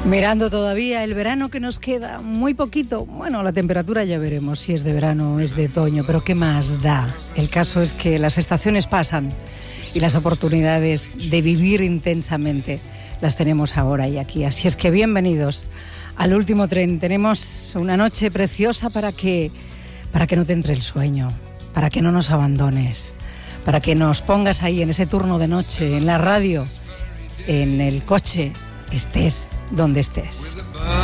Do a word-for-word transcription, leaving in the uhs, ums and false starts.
Mirando todavía el verano que nos queda, muy poquito. Bueno, la temperatura ya veremos si es de verano o es de otoño, pero ¿qué más da? El caso es que las estaciones pasan y las oportunidades de vivir intensamente las tenemos ahora y aquí. Así es que bienvenidos al último tren. Tenemos una noche preciosa para que, para que no te entre el sueño, para que no nos abandones, para que nos pongas ahí en ese turno de noche, en la radio, en el coche, estés donde estés.